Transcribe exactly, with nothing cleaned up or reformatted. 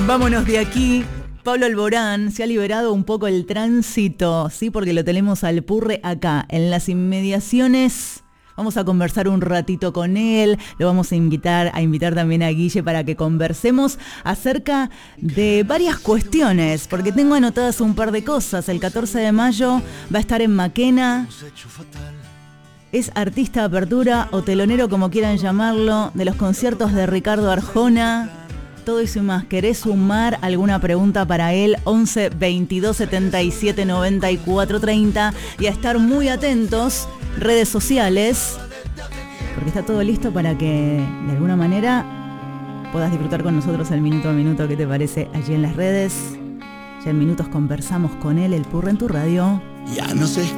Vámonos de aquí. Pablo Alborán, se ha liberado un poco el tránsito, ¿sí? Porque lo tenemos al Purre acá, en las inmediaciones. Vamos a conversar un ratito con él, lo vamos a invitar, a invitar también a Guille para que conversemos acerca de varias cuestiones, porque tengo anotadas un par de cosas. El catorce de mayo va a estar en Maquena. Es artista de apertura o telonero, como quieran llamarlo, de los conciertos de Ricardo Arjona. Todo eso y más. ¿Querés sumar alguna pregunta para él? once, veintidós, setenta y siete, noventa y cuatro, treinta. Y a estar muy atentos, redes sociales, porque está todo listo para que de alguna manera puedas disfrutar con nosotros el minuto a minuto. ¿Qué te parece? Allí en las redes. Ya en minutos conversamos con él, el Purre en tu radio. Ya no sé